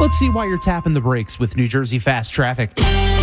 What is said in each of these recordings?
Let's see why you're tapping the brakes with New Jersey Fast Traffic.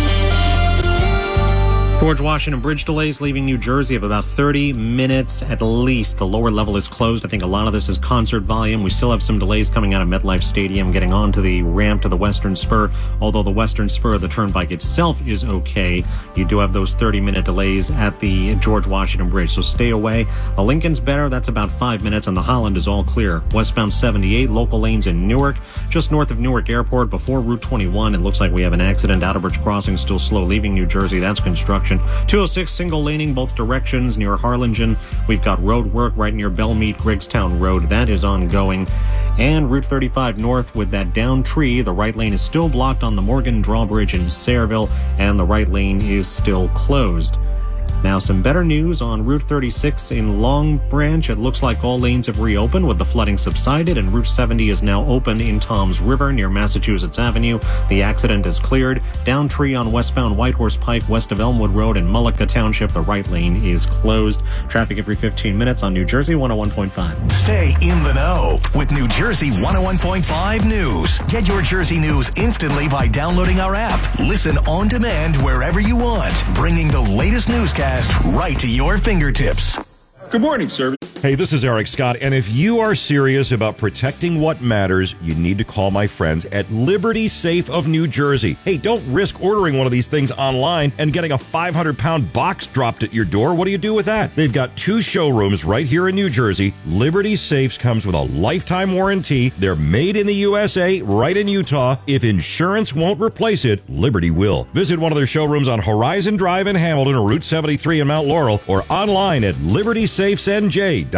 George Washington Bridge delays leaving New Jersey of about 30 minutes at least. The lower level is closed. I think a lot of this is concert volume. We still have some delays coming out of MetLife Stadium, getting onto the ramp to the Western Spur. Although the Western Spur of the turnpike itself is okay, you do have those 30-minute delays at the George Washington Bridge, so stay away. The Lincoln's better. That's about 5 minutes, and the Holland is all clear. Westbound 78, local lanes in Newark, just north of Newark Airport before Route 21. It looks like we have an accident. Outerbridge Crossing still slow leaving New Jersey. That's construction. 206 single laning both directions near Harlingen. We've got road work right near Belmead, Griggstown Road. That is ongoing. And Route 35 north with that downed tree. The right lane is still blocked on the Morgan Drawbridge in Sayreville, and the right lane is still closed. Now, some better news on Route 36 in Long Branch. It looks like all lanes have reopened with the flooding subsided, and Route 70 is now open in Toms River near Massachusetts Avenue. The accident is cleared. Down tree on westbound Whitehorse Pike west of Elmwood Road in Mullica Township. The right lane is closed. Traffic every 15 minutes on New Jersey 101.5. Stay in the know with New Jersey 101.5 News. Get your Jersey news instantly by downloading our app. Listen on demand wherever you want, bringing the latest newscast right to your fingertips. Good morning, sir. Hey, this is Eric Scott, and if you are serious about protecting what matters, you need to call my friends at Liberty Safe of New Jersey. Hey, don't risk ordering one of these things online and getting a 500-pound box dropped at your door. What do you do with that? They've got 2 showrooms right here in New Jersey. Liberty Safes comes with a lifetime warranty. They're made in the USA, right in Utah. If insurance won't replace it, Liberty will. Visit one of their showrooms on Horizon Drive in Hamilton or Route 73 in Mount Laurel, or online at libertysafesnj.com.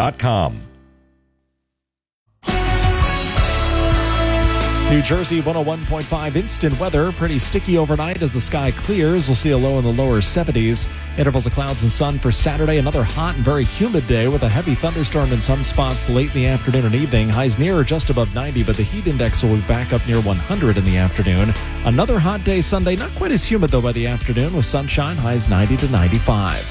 New Jersey 101.5 instant weather. Pretty sticky overnight as the sky clears. We'll see a low in the lower 70s. Intervals of clouds and sun for Saturday. Another hot and very humid day with a heavy thunderstorm in some spots late in the afternoon and evening. Highs near or just above 90, but the heat index will be back up near 100 in the afternoon. Another hot day Sunday. Not quite as humid, though, by the afternoon with sunshine. Highs 90 to 95.